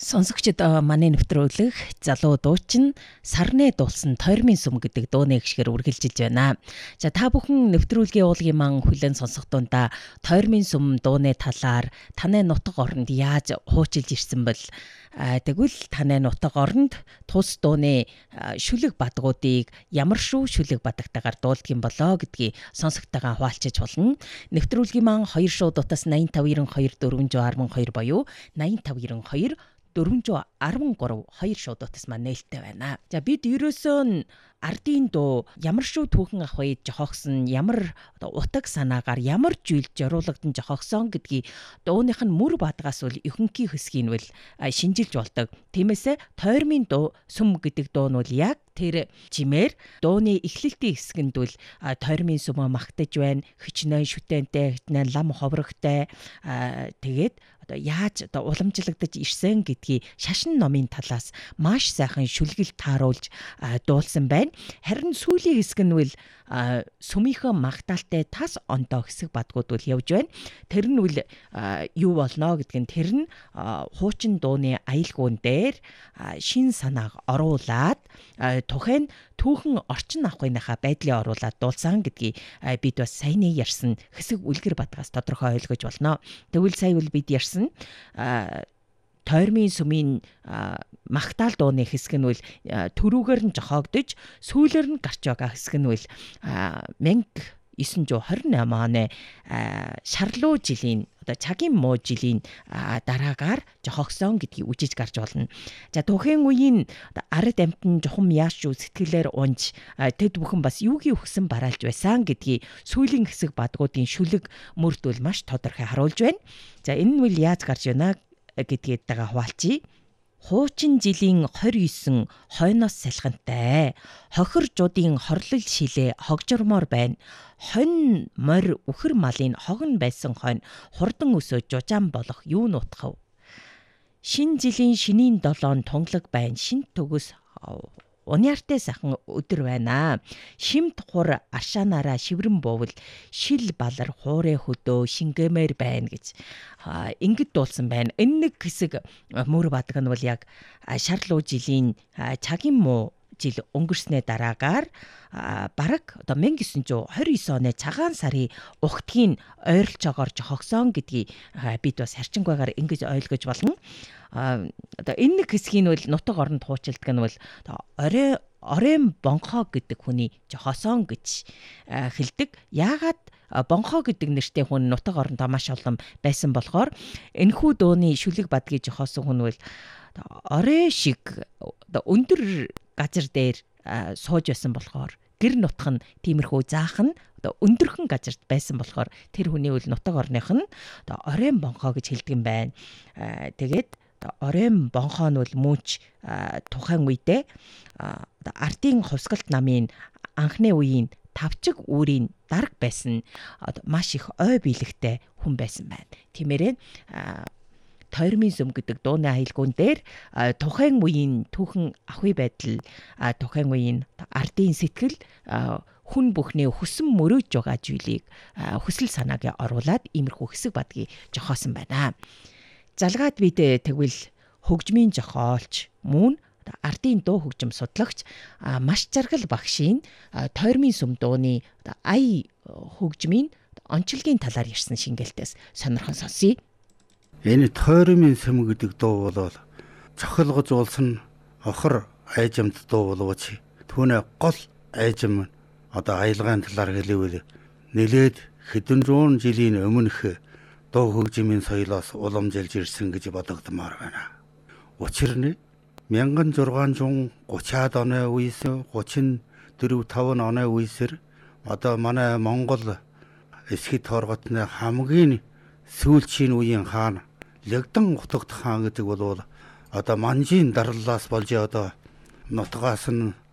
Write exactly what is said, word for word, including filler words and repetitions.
Сонсогчид манай нэвтрүүлэг залуу дуучин Сарны дуулсан Тойрмын сүм гэдэг дууны гişгээр үргэлжилж байна. За та бүхэн нэвтрүүлгийн уулгийн ман хүлэн сонсох дундаа Тойрмын сүм дууны талаар танай нутаг оронд яаж хуучилж ирсэн бэл тэгвэл танай нутаг оронд тус дууны шүлэг бадгуудыг ямар шүү шүлэг бадагтайгаар дуулдгийн болоо гэдгийг сонсогтойгоо хуваалцаж болно. Нэвтрүүлгийн ман хоёр шуудуудаас найман таван найман хоёр дөрвөн арван хоёр буюу найман таван найман хоёр дөрвөн арван гурав хоёр шуудуудаас маань нээлттэй байна. За бид ерөөсөө ардын дуу ямар шүү түүхэн ах вэ жохогсон ямар утаг санаагаар ямар зүйл зориулагдсан жохогсон гэдгийг дууных нь мөр бадгаас үл ихэнхий хэсгийг нь шинжилж болдог. Тиймээсээ Тойрмын дуу сүм гэдэг дуу нь бол яг тэр жимээр дууны эхлэлтийн хэсгэнд бол Тойрмын сүмөө магтаж байна. Хичнээн шүтэнтэй, хичнээн лам ховрогтой тэгээд одоо яаж одоо уламжлагдаж ирсэн гэдгийг шашин номын талаас маш сайхан шүлгэлт тааруулж дуулсан байна. Харин сүүлийн хэсэг нь бол сүмийнхөө магтаалтай тас онтоо хэсэг бадгууд бол явж байна. Тэр нь бол юу болно гэдг нь тэр нь хуучин дууны аюулгуун дээр шин санааг оруулаад тухайн түүхэн орчин авахынхаа байдлыг оруулаад дуулсан гэдгийг бид бас саяны ярьсан хэсэг үлгэр бадгаас тодорхой ойлгож болно. Тэгвэл сая бол бид ярьсан Тойрмын сүмийн магтаал дууны хэсэг нь бол төрүүгээр нь жохоогдож сүүлээр нь гарч байгаа хэсэг нь бол мянга928 оны шарлуу жилийн одоо цагийн муу жилийн дараагаар жохогсон гэдгийг үжиж гарч болно. За тухайн үеийн ард амтэн жохом яаш шүү сэтгэлээр унж тэд бүхэн бас юугийн өгсөн бараалж байсан гэдгийг сүүлийн хэсэг бадгуудын шүлэг мөрд бол маш тодорхой харуулж байна. За энэ нь бол яаж гарч байна гэдгээд тагаа хуваалцъя. Хуучин жилийн хорь девять хойноос салхинтай хохиржуудын хорлол шилээ хогжормоор байна. Хонь морь үхэр малын хогн байсан хонь хурдан өсөө жужаан болох юу нутхав. Шин жилийн шинийн долоон тунглаг байна. Шин төгс униартай сайхан өдөр байна. Шимт хур аршаанаараа шиврэн буувал шил балар хуурэ хөдөө шингэмээр байна гэж ингэж дуулсан байна. Энэ нэг хэсэг мөр бадаг нь бол яг шарлуу жилийн цагийн муу жил өнгөрснээ дараагаар бараг одоо мянга девять двадцать девять оны цагаан сарын угтгийг ойрлж байгаа жохогсон гэдгийг бид бас харчингуйгаар ингэж ойлгож болно. Одоо энэ нэг хэсгийг бол нутаг оронд хуучилдаг нь бол орой оройн бонхоо гэдэг хүний жохосон гэж хэлдэг. Яагаад бонхоо гэдэг нэртэй хүн нутаг орондоо маш олон байсан болохоор энэхүү дууны шүлэг бадгийг жохосон хүн бол орой шиг өндөр газар дээр сууж байсан болохоор гэр нутх нь тиймэрхүү заахан одоо өндөрхөн газарт байсан болохоор тэр хүний үл нутаг орных нь одоо оройн бонхоо гэж хэлдэг юм байна. Тэгээд оройн бонхоо нь бол мөнч тухайн үедээ ардын хувьсгалт намын анхны үеийн тавчиг үүрийн дарга байсан маш их ой биелэгтэй хүн байсан байна. Тиймээрээ Тойрмын сүм гэдэг дууны аюулгуун дээр тухайн үеийн түүхэн ахуй байдал тухайн үеийн ардын сэтгэл хүн бүхний хүсэн мөрөөж байгаа зүйлийг хүсэл санааг оруулаад иймэрхүү хэсэг бадгийг жохоосон байна. Залгаад бид тэгвэл хөгжмийн жохоолч мөн ардын дуу хөгжим судлагч маш жаргал багшийн Тойрмын сүм дууны ая хөгжмийн онцлогийн талаар ярьсан шингэлтээс сонирхон сонсъё. Энэ Тойрмын сүм гэдэг дуу бол цохилгож уулсан охор айжимт дуу боловч түүний гол айжим одоо аялгын талаар хэлвэл нэлээд хэдэн зуун жилийн өмнөх дуу хөгжмийн соёлоос уламжилж ирсэн гэж бодогдмоор байна. Учир нь мянга зургаан гуйсад оны үеэс гучин дөрөв таван оны үеэсэр одоо манай Монгол эсхит хорготны хамгийн сүүлчийн үеийн хаан Лэгдэн утагт хаан гэдэг бол одоо манжийн дарлалаас болж одоо нутгаас нь